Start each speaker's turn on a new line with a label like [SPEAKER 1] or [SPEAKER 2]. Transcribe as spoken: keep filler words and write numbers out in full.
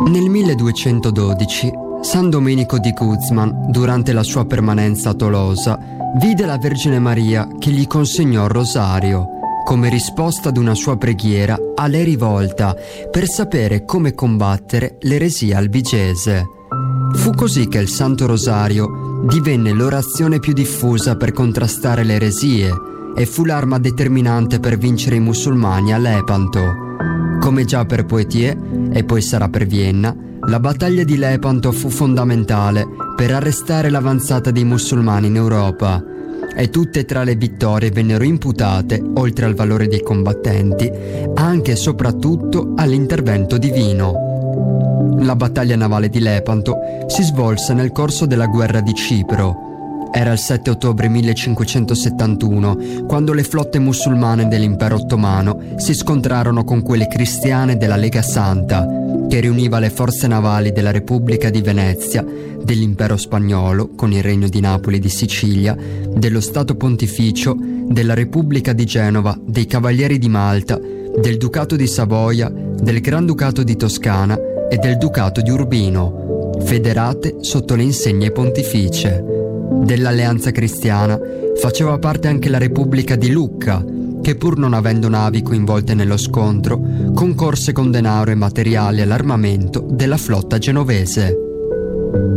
[SPEAKER 1] Nel milleduecentododici, San Domenico di Guzman, durante la sua permanenza a Tolosa, vide la Vergine Maria che gli consegnò il rosario, come risposta ad una sua preghiera a lei rivolta per sapere come combattere l'eresia albigese. Fu così che il Santo Rosario divenne l'orazione più diffusa per contrastare le eresie e fu l'arma determinante per vincere i musulmani a Lepanto. Come già per Poitiers e poi sarà per Vienna, la battaglia di Lepanto fu fondamentale per arrestare l'avanzata dei musulmani in Europa, e tutte e tre le vittorie vennero imputate, oltre al valore dei combattenti, anche e soprattutto all'intervento divino. La battaglia navale di Lepanto si svolse nel corso della guerra di Cipro. Era il sette ottobre millecinquecentosettantuno, quando le flotte musulmane dell'impero ottomano si scontrarono con quelle cristiane della Lega Santa, che riuniva le forze navali della Repubblica di Venezia, dell'impero spagnolo con il Regno di Napoli e di Sicilia, dello Stato Pontificio, della Repubblica di Genova, dei Cavalieri di Malta, del Ducato di Savoia, del Granducato di Toscana e del Ducato di Urbino, federate sotto le insegne pontificie. Dell'Alleanza Cristiana faceva parte anche la Repubblica di Lucca, che pur non avendo navi coinvolte nello scontro, concorse con denaro e materiali all'armamento della flotta genovese.